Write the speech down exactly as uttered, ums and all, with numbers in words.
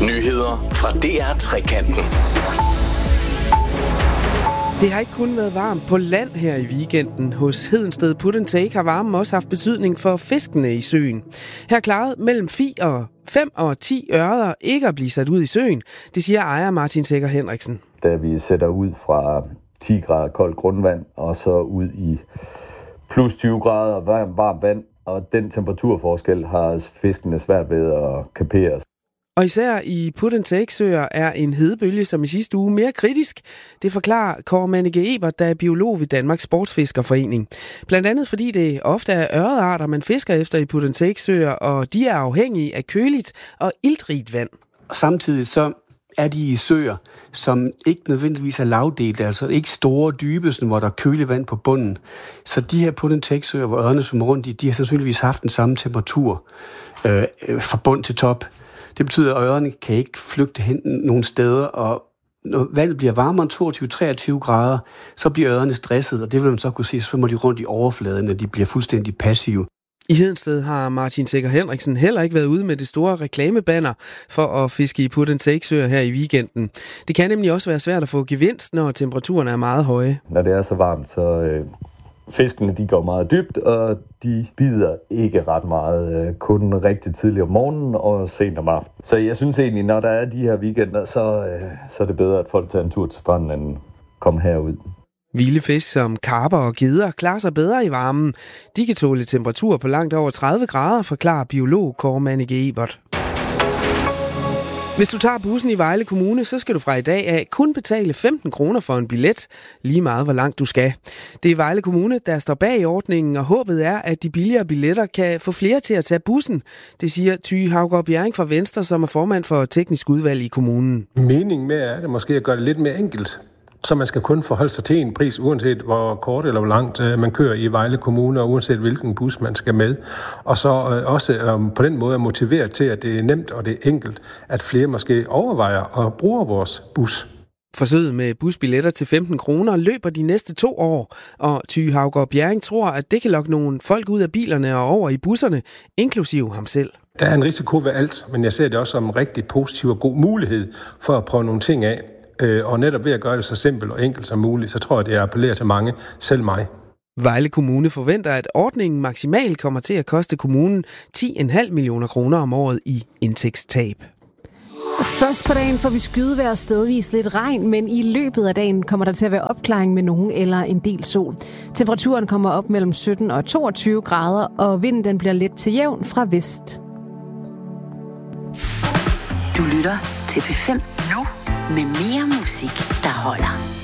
Nyheder fra D R Trekanten. Det har ikke kun været varmt på land her i weekenden. Hos Hedensted Put and Take har varmen også haft betydning for fiskene i søen. Her klarede mellem fem og ti ørreder ikke at blive sat ud i søen. Det siger ejer Martin Sækker Henriksen. Da vi sætter ud fra ti grader koldt grundvand og så ud i plus tyve grader varmt varm vand, og den temperaturforskel har fiskene svært ved at kapere. Og især i Put and Take søer er en hedebølge, som i sidste uge, mere kritisk. Det forklarer Kåre Manneke Ebert, der er biolog ved Danmarks Sportsfiskerforening. Blandt andet fordi det ofte er ørredarter, man fisker efter i Put and Take søer, og de er afhængige af køligt og iltrigt vand. Samtidig så er de i søer, som ikke nødvendigvis er lavdelte, altså ikke store, dybe, hvor der er køligt vand på bunden. Så de her Put and Take søer, hvor ørrene svømmer rundt i, de har sandsynligvis haft den samme temperatur øh, fra bund til top. Det betyder, at ørrene kan ikke flygte hen nogle steder, og når vandet bliver varmere end toogtyve til treogtyve grader, så bliver ørrene stresset, og det vil man så kunne se, så svømmer de rundt i overfladen, når de bliver fuldstændig passive. I Hedensted har Martin Sækker Henriksen heller ikke været ude med det store reklamebanner for at fiske i Put and Take søer her i weekenden. Det kan nemlig også være svært at få gevinst, når temperaturen er meget høje. Når det er så varmt, så øh, fiskene de går meget dybt, og de bider ikke ret meget, øh, kun rigtig tidligt om morgenen og sent om aftenen. Så jeg synes egentlig, når der er de her weekender, så, øh, så er det bedre, at folk tager en tur til stranden end komme herud. Vilde fisk som karper og gedder klarer sig bedre i varmen. De kan tåle temperatur på langt over tredive grader, forklarer biolog Kåre Manneke Ebert. Hvis du tager bussen i Vejle Kommune, så skal du fra i dag af kun betale femten kroner for en billet, lige meget hvor langt du skal. Det er Vejle Kommune, der står bag ordningen, og håbet er, at de billigere billetter kan få flere til at tage bussen. Det siger Thy Haugaard Bjerring fra Venstre, som er formand for teknisk udvalg i kommunen. Meningen med er det måske at gøre det lidt mere enkelt. Så man skal kun forholde sig til en pris, uanset hvor kort eller hvor langt man kører i Vejle Kommune, og uanset hvilken bus man skal med. Og så også på den måde at motivere til, at det er nemt og det er enkelt, at flere måske overvejer at bruge vores bus. Forsøget med busbilletter til femten kroner løber de næste to år, og Thy Haugaard Bjerring tror, at det kan lokke nogle folk ud af bilerne og over i busserne, inklusive ham selv. Der er en risiko ved alt, men jeg ser det også som en rigtig positiv og god mulighed for at prøve nogle ting af. Og netop ved at gøre det så simpelt og enkelt som muligt, så tror jeg, det appellerer til mange, selv mig. Vejle Kommune forventer, at ordningen maksimalt kommer til at koste kommunen ti komma fem millioner kroner om året i indtægtstab. Først på dagen får vi skydevejr, stedvis lidt regn, men i løbet af dagen kommer der til at være opklaring med nogen eller en del sol. Temperaturen kommer op mellem sytten og toogtyve grader, og vinden den bliver let til jævn fra vest. Du lytter til P fem nu med mere musik, der holder.